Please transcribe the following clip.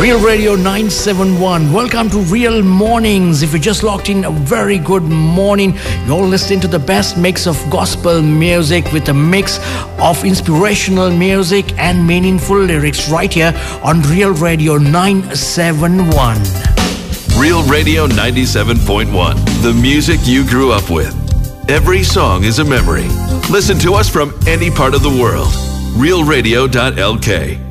Real Radio 971. Welcome to Real Mornings. If you just locked in, a very good morning. You're listening to the best mix of gospel music with a mix of inspirational music and meaningful lyrics right here on Real Radio 971. Real Radio 97.1. The music you grew up with. Every song is a memory. Listen to us from any part of the world. realradio.lk.